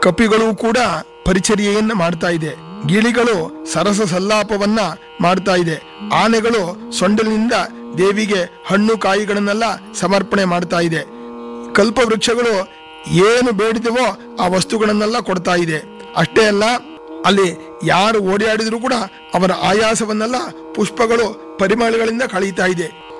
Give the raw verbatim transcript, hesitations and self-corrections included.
ಕಪಿಗಳು ಕೂಡ ಪರಿಚರ್ಯೆಯನ್ನ ಮಾಡ್ತಾ ಇದೆ. ಗಿಳಿಗಳು ಸರಸ ಸಲ್ಲಾಪವನ್ನ ಮಾಡ್ತಾ ಇದೆ. ಆನೆಗಳು ಸೊಂಡಲಿನಿಂದ ದೇವಿಗೆ ಹಣ್ಣು ಕಾಯಿಗಳನ್ನೆಲ್ಲ ಸಮರ್ಪಣೆ ಮಾಡ್ತಾ ಇದೆ. ಕಲ್ಪವೃಕ್ಷಗಳು ಏನು ಬೇಡಿದವೋ ಆ ವಸ್ತುಗಳನ್ನೆಲ್ಲ ಕೊಡ್ತಾ ಇದೆ. ಅಷ್ಟೇ ಅಲ್ಲ, ಅಲ್ಲಿ ಯಾರು ಓಡಾಡಿದ್ರು ಕೂಡ ಅವರ ಆಯಾಸವನ್ನೆಲ್ಲ ಪುಷ್ಪಗಳು ಪರಿಮಳಗಳಿಂದ ಕಳೀತಾ ಇದೆ.